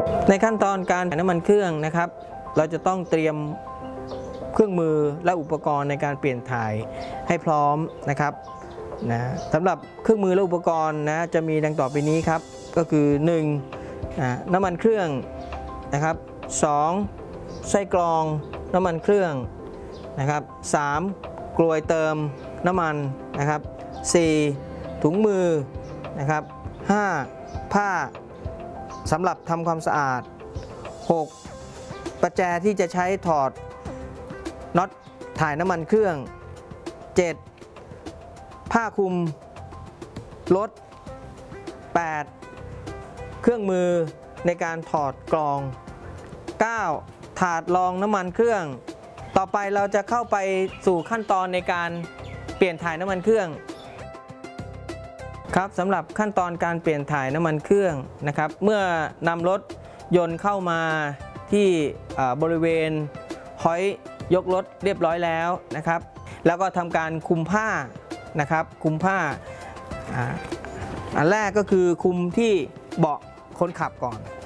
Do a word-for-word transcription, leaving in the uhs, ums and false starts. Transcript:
ในขั้นตอนการถ่ายน้ำมันเครื่องนะครับเราจะต้องเตรียมเครื่องมือและอุปกรณ์ในการเปลี่ยนถ่ายให้พร้อมนะครับนะสำหรับเครื่องมือและอุปกรณ์นะจะมีดังต่อไปนี้ครับก็คือหนึ่งนะน้ำมันเครื่องนะครับสองไส้กรองน้ำมันเครื่องนะครับสามกลวยเติมน้ำมันนะครับสี่ถุงมือนะครับห้าผ้าสำหรับทำความสะอาดหกประแจที่จะใช้ถอดน็อตถ่ายน้ำมันเครื่องเจ็ดผ้าคลุมรถแปดเครื่องมือในการถอดกรองเก้าถาดรองน้ำมันเครื่องต่อไปเราจะเข้าไปสู่ขั้นตอนในการเปลี่ยนถ่ายน้ำมันเครื่องครับสำหรับขั้นตอนการเปลี่ยนถ่ายน้ำมันเครื่องนะครับเมื่อนำรถยนต์เข้ามาที่บริเวณหอยยกรถเรียบร้อยแล้วนะครับแล้วก็ทำการคลุมผ้านะครับคลุมผ้าอันแรกก็คือคลุมที่เบาะคนขับก่อน